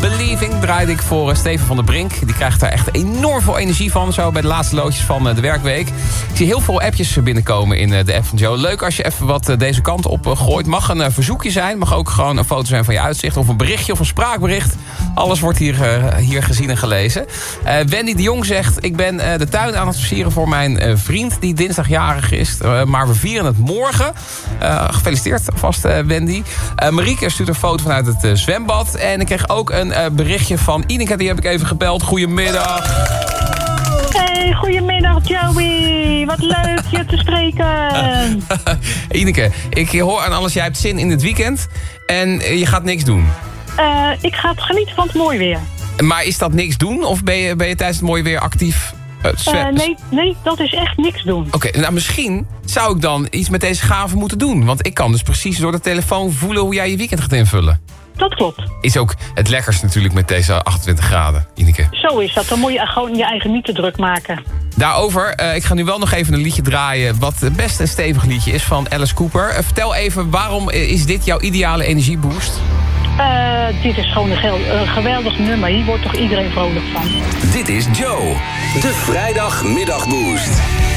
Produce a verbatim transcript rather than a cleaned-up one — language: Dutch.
Believing draaide ik voor uh, Steven van der Brink. Die krijgt daar echt enorm veel energie van. Zo bij de laatste loodjes van uh, de werkweek. Ik zie heel veel appjes binnenkomen in uh, de app van Joe. Leuk als je even wat uh, deze kant op uh, gooit. Mag een uh, verzoekje zijn. Mag ook gewoon een foto zijn van je uitzicht. Of een berichtje of een spraakbericht. Alles wordt hier, uh, hier gezien en gelezen. Uh, Wendy de Jong zegt... Ik ben uh, de tuin aan het versieren voor mijn uh, vriend... die dinsdag jarig is. Uh, maar we vieren het morgen. Uh, gefeliciteerd alvast, uh, Wendy. Uh, Marieke stuurt een foto vanuit het uh, zwembad. En ik kreeg ook een uh, berichtje van Ineke. Die heb ik even gebeld. Goedemiddag. Hey, goedemiddag Joey. Wat leuk je te spreken. Ineke, ik hoor aan alles. Jij hebt zin in het weekend. En uh, je gaat niks doen. Uh, ik ga genieten van het mooi weer. Maar is dat niks doen? Of ben je, ben je tijdens het mooie weer actief? Uh, uh, nee, nee, dat is echt niks doen. Oké, okay, nou misschien zou ik dan iets met deze gave moeten doen. Want ik kan dus precies door de telefoon voelen hoe jij je weekend gaat invullen. Dat klopt. Is ook het lekkerst natuurlijk met deze achtentwintig graden, Ineke. Zo is dat. Dan moet je gewoon je eigen niet te druk maken. Daarover, uh, ik ga nu wel nog even een liedje draaien... wat best een stevig liedje is van Alice Cooper. Uh, vertel even, waarom is dit jouw ideale energieboost? Uh, dit is gewoon een, gel- een geweldig nummer. Hier wordt toch iedereen vrolijk van. Dit is Joe, de vrijdagmiddagboost.